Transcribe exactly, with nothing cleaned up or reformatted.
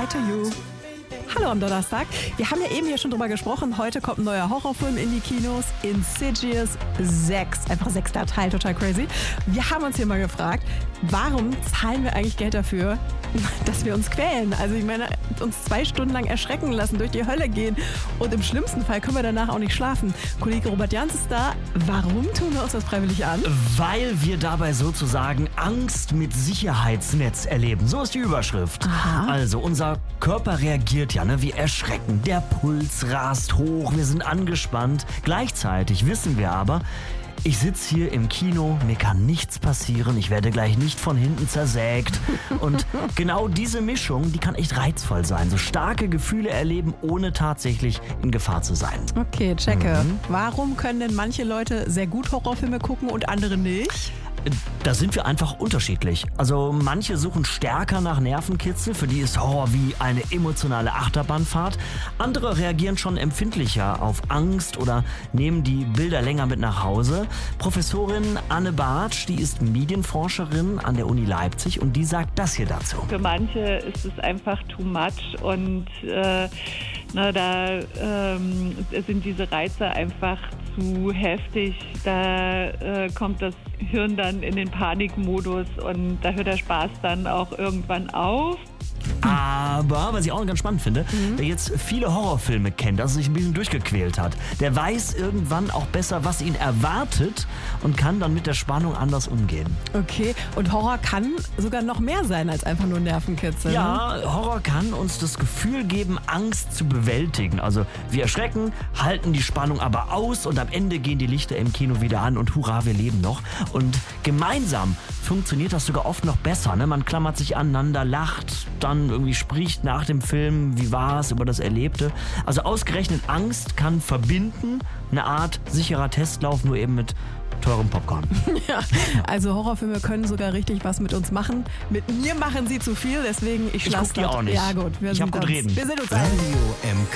Lie to You. Hallo am Donnerstag. Wir haben ja eben hier schon drüber gesprochen. Heute kommt ein neuer Horrorfilm in die Kinos. Insidious sechs. Einfach sechster Teil, total crazy. Wir haben uns hier mal gefragt, warum zahlen wir eigentlich Geld dafür, dass wir uns quälen? Also ich meine, uns zwei Stunden lang erschrecken lassen, durch die Hölle gehen und im schlimmsten Fall können wir danach auch nicht schlafen. Kollege Robert Jans ist da. Warum tun wir uns das freiwillig an? Weil wir dabei sozusagen Angst mit Sicherheitsnetz erleben. So ist die Überschrift. Aha. Also unser Körper reagiert ja, ne? Wir erschrecken. Der Puls rast hoch, wir sind angespannt. Gleichzeitig wissen wir aber, ich sitze hier im Kino, mir kann nichts passieren, ich werde gleich nicht von hinten zersägt. Und genau diese Mischung, die kann echt reizvoll sein. So starke Gefühle erleben, ohne tatsächlich in Gefahr zu sein. Okay, checke. Mhm. Warum können denn manche Leute sehr gut Horrorfilme gucken und andere nicht? Da sind wir einfach unterschiedlich. Also manche suchen stärker nach Nervenkitzel, für die ist Horror wie eine emotionale Achterbahnfahrt. Andere reagieren schon empfindlicher auf Angst oder nehmen die Bilder länger mit nach Hause. Professorin Anne Bartsch, die ist Medienforscherin an der Uni Leipzig und die sagt das hier dazu. Für manche ist es einfach too much und äh, na, da ähm, sind diese Reize einfach zu heftig. Da äh, kommt das Hirn dann in den Panikmodus und da hört der Spaß dann auch irgendwann auf. Aber, was ich auch ganz spannend finde, mhm. wer jetzt viele Horrorfilme kennt, also sich ein bisschen durchgequält hat, der weiß irgendwann auch besser, was ihn erwartet und kann dann mit der Spannung anders umgehen. Okay, und Horror kann sogar noch mehr sein als einfach nur Nervenkitzel. Ja, ne? Horror kann uns das Gefühl geben, Angst zu bewältigen. Also wir erschrecken, halten die Spannung aber aus und am Ende gehen die Lichter im Kino wieder an und hurra, wir leben noch. Und gemeinsam funktioniert das sogar oft noch besser. Ne? Man klammert sich aneinander, lacht, dann irgendwie spricht nach dem Film, wie war es, über das Erlebte. Also ausgerechnet Angst kann verbinden, eine Art sicherer Testlauf, nur eben mit teurem Popcorn. Ja, also Horrorfilme können sogar richtig was mit uns machen. Mit mir machen sie zu viel, deswegen ich schlafe. Ich guck die auch nicht. Ja gut, wir ich sind hab gut uns, reden. Wir sind uns Radio M